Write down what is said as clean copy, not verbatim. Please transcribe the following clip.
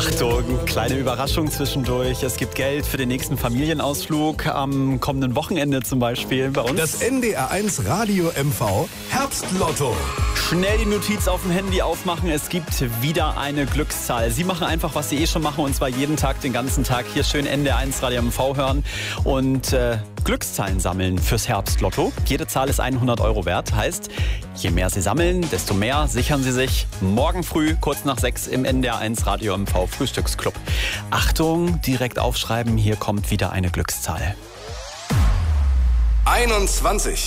Achtung, kleine Überraschung zwischendurch. Es gibt Geld für den nächsten Familienausflug am kommenden Wochenende zum Beispiel bei uns. Das NDR1 Radio MV Herbstlotto. Schnell die Notiz auf dem Handy aufmachen. Es gibt wieder eine Glückszahl. Sie machen einfach, was Sie eh schon machen, und zwar jeden Tag, den ganzen Tag hier schön NDR1 Radio MV hören und Glückszahlen sammeln fürs Herbstlotto. Jede Zahl ist 100 € wert. Heißt, je mehr Sie sammeln, desto mehr sichern Sie sich morgen früh, kurz nach 6 im NDR1 Radio MV Frühstücksclub. Achtung, direkt aufschreiben, hier kommt wieder eine Glückszahl. 21.